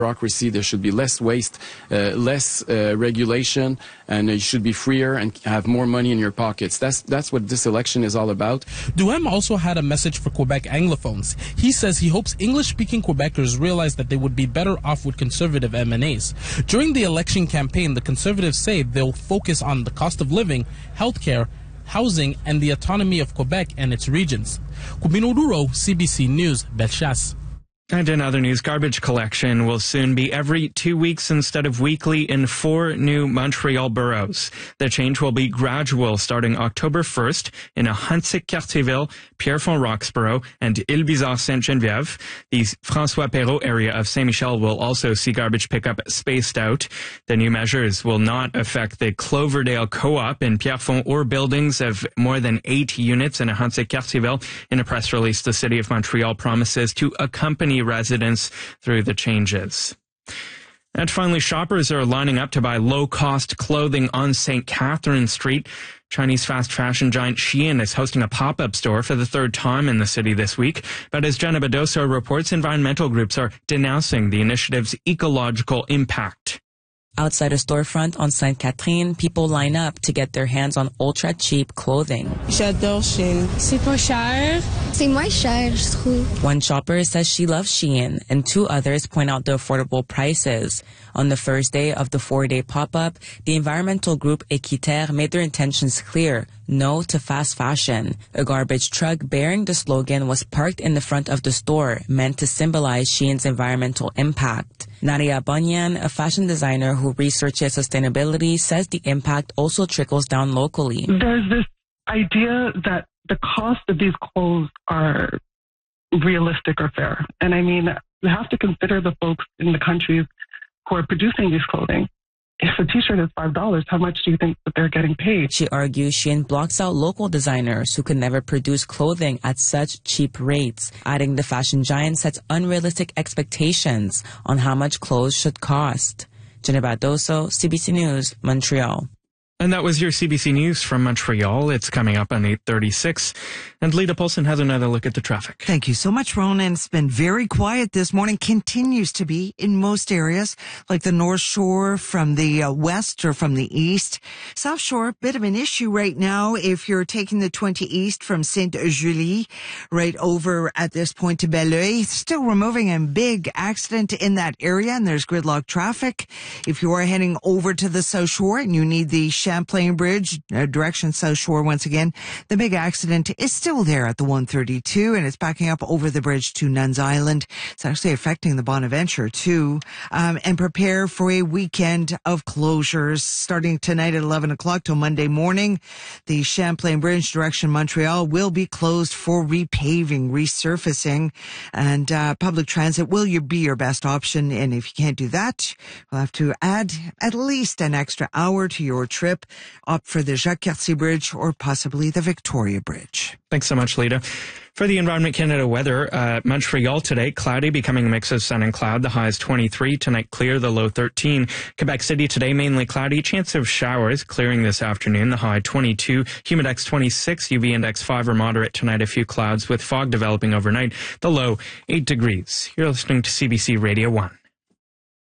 bureaucracy. There should be less waste, less regulation, and you should be freer and have more money in your pockets. That's what this election is all about. Duhem also had a message for Quebec Anglophones. He says he hopes English-speaking Quebecers realize that they would be better off with conservative MNAs. During the election campaign, the Conservatives say they'll focus on the cost of living, healthcare, housing, and the autonomy of Quebec and its regions. Kubino Duro, CBC News, Bellechasse. And in other news, garbage collection will soon be every 2 weeks instead of weekly in 4 new Montreal boroughs. The change will be gradual starting October 1st in Ahuntsic-Cartierville, Pierrefonds-Roxborough, and Île-Bizarre-Sainte-Geneviève. The François-Perrault area of Saint-Michel will also see garbage pickup spaced out. The new measures will not affect the Cloverdale Co-op in Pierrefonds or buildings of more than 8 units in Ahuntsic-Cartierville. In a press release, the City of Montreal promises to accompany residents through the changes. And finally, shoppers are lining up to buy low-cost clothing on St. Catherine Street. Chinese fast fashion giant Shein is hosting a pop-up store for the 3rd time in the city this week. But as Jenna Badoso reports, environmental groups are denouncing the initiative's ecological impact. Outside a storefront on Sainte Catherine, people line up to get their hands on ultra-cheap clothing. J'adore Shein. C'est pas cher. C'est moins cher, je trouve. One shopper says she loves Shein, and 2 others point out the affordable prices. On the first day of the 4-day pop-up, the environmental group Équiterre made their intentions clear: no to fast fashion. A garbage truck bearing the slogan was parked in the front of the store, meant to symbolize Shein's environmental impact. Nadia Bunyan, a fashion designer who researches sustainability, says the impact also trickles down locally. There's this idea that the cost of these clothes are realistic or fair. And I mean, you have to consider the folks in the countries who are producing these clothing. If a t-shirt is $5, how much do you think that they're getting paid? She argues Shein blocks out local designers who could never produce clothing at such cheap rates, adding the fashion giant sets unrealistic expectations on how much clothes should cost. Jenna Badoso, CBC News, Montreal. And that was your CBC News from Montreal. It's coming up on 8:36. And Lita Polson has another look at the traffic. Thank you so much, Ronan. It's been very quiet this morning. Continues to be in most areas, like the North Shore from the west or from the east. South Shore, bit of an issue right now if you're taking the 20 east from Sainte-Julie right over at this point to Belleuil. Still removing a big accident in that area, and there's gridlock traffic. If you are heading over to the South Shore and you need the Champlain Bridge, direction South Shore once again, the big accident is still there at the 132, and it's backing up over the bridge to Nuns Island. It's actually affecting the Bonaventure too. And prepare for a weekend of closures starting tonight at 11 o'clock till Monday morning. The Champlain Bridge, direction Montreal, will be closed for repaving, resurfacing, and public transit will be your best option. And if you can't do that, you'll have to add at least an extra hour to your trip. Opt for the Jacques-Cartier Bridge or possibly the Victoria Bridge. Thanks so much, Lita. For the Environment Canada weather, Montreal today, cloudy, becoming a mix of sun and cloud. The high is 23. Tonight, clear, the low 13. Quebec City today, mainly cloudy. Chance of showers, clearing this afternoon. The high 22. Humidex 26. UV index 5 or moderate tonight. A few clouds with fog developing overnight. The low 8 degrees. You're listening to CBC Radio 1.